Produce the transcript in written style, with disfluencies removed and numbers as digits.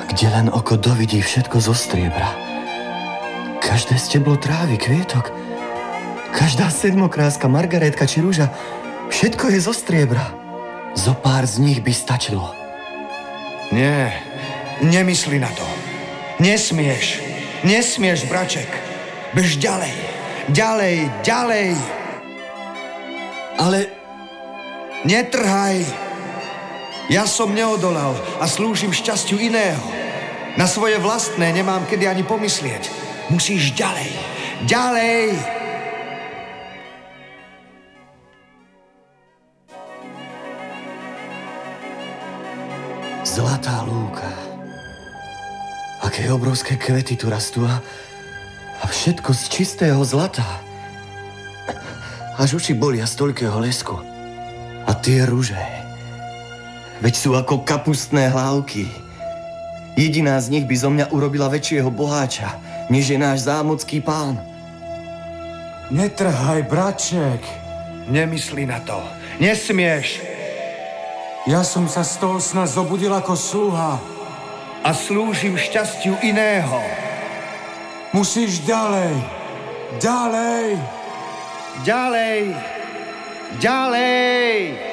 kde len oko dovidí všetko zo striebra. Každé steblo trávy, kvietok, každá sedmokráska, margarétka či rúža, všetko je zo striebra. Zo pár z nich by stačilo. Nie, nemysli na to. Nesmieš, braček. Bež ďalej, ďalej. Ale netrhaj. Ja som neodolal a slúžim šťastiu iného. Na svoje vlastné nemám kedy ani pomyslieť. Musíš ďalej. Zlatá lúka. Aké obrovské kvety tu rastú a všetko z čistého zlata. Až oči bolia z toľkého lesku. A tie ruže, veď sú ako kapustné hlávky. Jediná z nich by zo mňa urobila väčšieho boháča, než je náš zámocký pán. Netrhaj, braček. Nemysli na to. Nesmieš. Ja som sa z toho sna zobudil ako sluha. A slúžim šťastiu iného. Musíš ďalej. Ďalej.